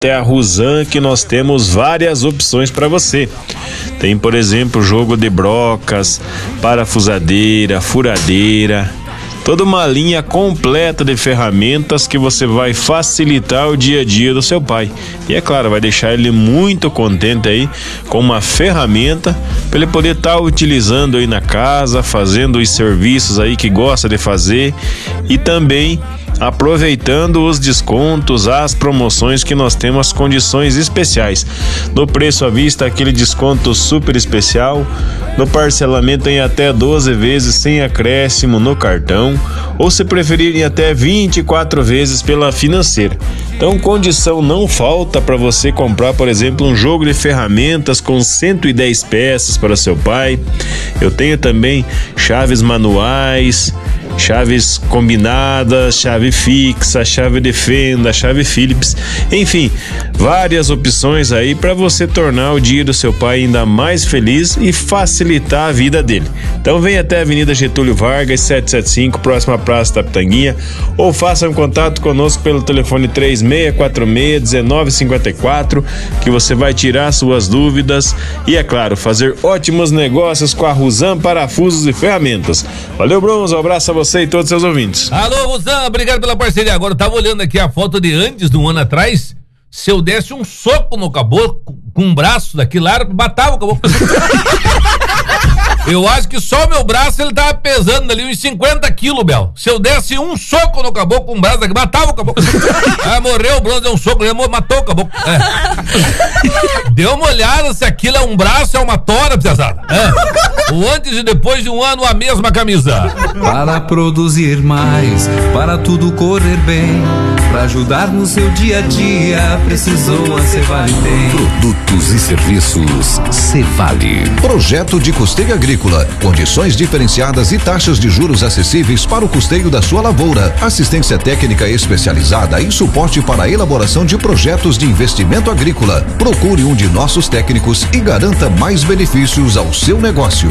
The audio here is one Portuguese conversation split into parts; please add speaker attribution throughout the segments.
Speaker 1: até a Rusan, que nós temos várias opções para você. Tem, por exemplo, jogo de brocas, parafusadeira, furadeira, toda uma linha completa de ferramentas que você vai facilitar o dia a dia do seu pai. E é claro, vai deixar ele muito contente aí com uma ferramenta para ele poder estar utilizando aí na casa, fazendo os serviços aí que gosta de fazer e também aproveitando os descontos, as promoções que nós temos, condições especiais. No preço à vista, aquele desconto super especial, no parcelamento em até 12 vezes sem acréscimo no cartão, ou se preferirem até 24 vezes pela financeira. Então, condição não falta para você comprar, por exemplo, um jogo de ferramentas com 110 peças para seu pai. Eu tenho também chaves manuais, chaves combinadas, chave fixa, chave de fenda, chave Phillips, enfim, várias opções aí para você tornar o dia do seu pai ainda mais feliz e facilitar a vida dele. Então vem até a Avenida Getúlio Vargas, 775, próxima à Praça da Pitanguinha, ou faça um contato conosco pelo telefone 3646-1954, que você vai tirar suas dúvidas e, é claro, fazer ótimos negócios com a Rusan Parafusos e Ferramentas. Valeu, Bronze, um abraço a você e todos os seus ouvintes.
Speaker 2: Alô, Rusan, obrigado pela parceria. Agora eu tava olhando aqui a foto de antes, de um ano atrás, se eu desse um soco no caboclo com um braço daquilo lá, matava o caboclo. Eu acho que só o meu braço ele tava pesando ali uns 50 quilos, Bel. Se eu desse um soco no caboclo com um braço daqui, matava o caboclo. Morreu o Bronze, deu um soco, ele matou o caboclo. Deu uma olhada se aquilo é um braço, é uma tora, pesada. O antes e depois de um ano, a mesma camisa.
Speaker 3: Para produzir mais, para tudo correr bem, para ajudar no seu dia a dia, precisou a Cevale tem.
Speaker 4: Produtos e serviços Cevale. Projeto de custeio agrícola, condições diferenciadas e taxas de juros acessíveis para o custeio da sua lavoura, assistência técnica especializada e suporte para a elaboração de projetos de investimento agrícola. Procure um de nossos técnicos e garanta mais benefícios ao seu negócio.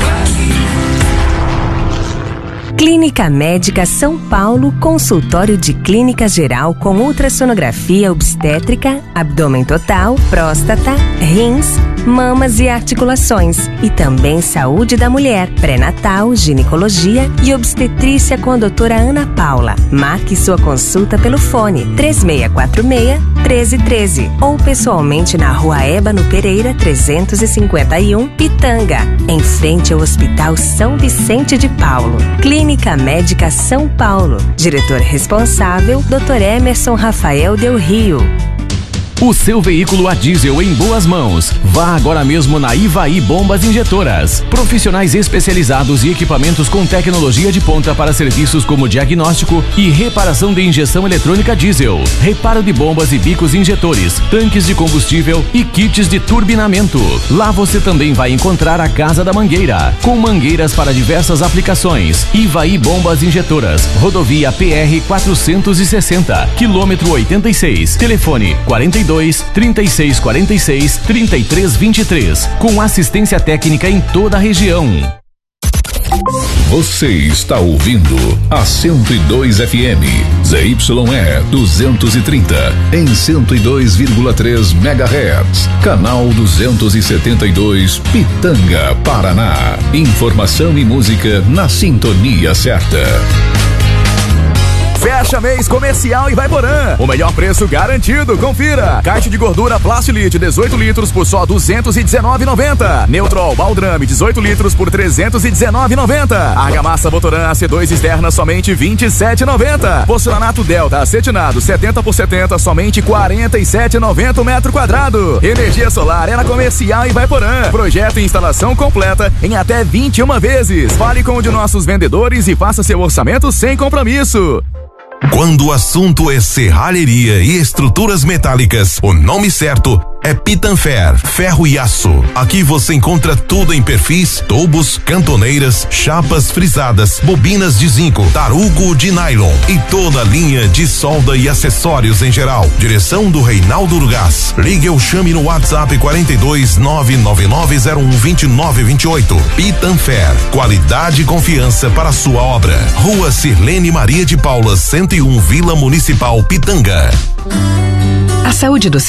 Speaker 5: Clínica Médica São Paulo, consultório de clínica geral com ultrassonografia obstétrica, abdômen total, próstata, rins, mamas e articulações. E também saúde da mulher, pré-natal, ginecologia e obstetrícia com a doutora Ana Paula. Marque sua consulta pelo fone 3646-1313 ou pessoalmente na Rua Ébano Pereira 351, Pitanga, em frente ao Hospital São Vicente de Paulo. Clínica Médica São Paulo. Diretor responsável, Dr. Emerson Rafael Del Rio.
Speaker 6: O seu veículo a diesel em boas mãos. Vá agora mesmo na Ivaí Bombas Injetoras. Profissionais especializados e equipamentos com tecnologia de ponta para serviços como diagnóstico e reparação de injeção eletrônica diesel, reparo de bombas e bicos injetores, tanques de combustível e kits de turbinamento. Lá você também vai encontrar a Casa da Mangueira, com mangueiras para diversas aplicações. Ivaí Bombas Injetoras, rodovia PR 460, quilômetro 86, telefone 42-3646-3323, com assistência técnica em toda a região.
Speaker 4: Você está ouvindo a 102 FM, ZYE 230, em 102,3 MHz, canal 272, Pitanga, Paraná. Informação e música na sintonia certa.
Speaker 7: Fecha mês comercial e Ivaiporã. O melhor preço garantido, confira. Caixa de gordura Plastilite 18 litros por só R$ 219,90. Neutrol Baldrame 18 litros por R$ 319,90. Argamassa Votoran AC2 externa somente R$ 27,90. Porcelanato Delta acetinado 70 por 70 somente R$ 47,90 o metro quadrado. Energia solar é na comercial e Ivaiporã. Projeto e instalação completa em até 21 vezes. Fale com um de nossos vendedores e faça seu orçamento sem compromisso.
Speaker 4: Quando o assunto é serralheria e estruturas metálicas, o nome certo é Pitanfer, ferro e aço. Aqui você encontra tudo em perfis, tubos, cantoneiras, chapas frisadas, bobinas de zinco, tarugo de nylon e toda a linha de solda e acessórios em geral. Direção do Reinaldo Urgás. Ligue ou chame no WhatsApp 42-99901-2928. Pitanfer, qualidade e confiança para sua obra. Rua Sirlene Maria de Paula, 101, Vila Municipal, Pitanga.
Speaker 8: A saúde do seu